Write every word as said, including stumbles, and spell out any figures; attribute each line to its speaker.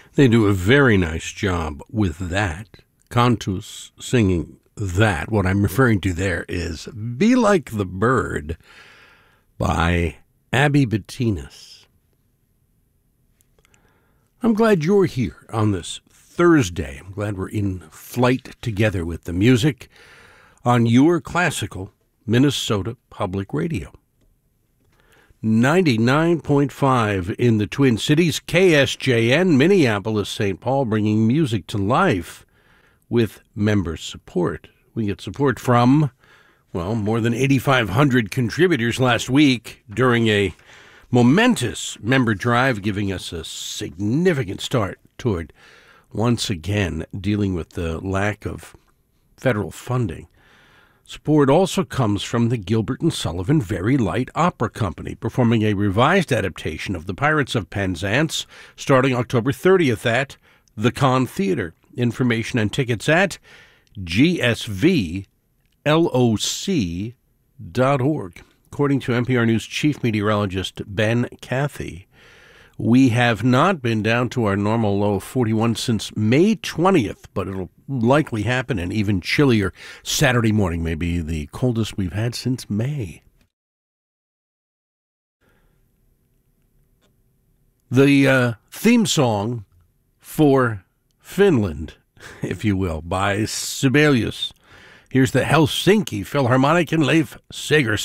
Speaker 1: They do a very nice job with that. Cantus singing that. What I'm referring to there is Be Like the Bird by Abby Bettinas. I'm glad you're here on this Thursday. I'm glad we're in flight together with the music on your classical Minnesota Public Radio. ninety-nine point five in the Twin Cities, K S J N, Minneapolis, Saint Paul, bringing music to life with member support. We get support from, well, more than eighty-five hundred contributors last week during a momentous member drive, giving us a significant start toward once again dealing with the lack of federal funding. Support also comes from the Gilbert and Sullivan Very Light Opera Company, performing a revised adaptation of The Pirates of Penzance starting October thirtieth at the Conn Theater. Information and tickets at g s v l o c dot org. According to N P R News chief meteorologist Ben Cathy, we have not been down to our normal low of forty-one since May twentieth, but it'll likely happen an even chillier Saturday morning, maybe the coldest we've had since May. The uh, theme song for Finland, if you will, by Sibelius. Here's the Helsinki Philharmonic and Leif Segerstedt.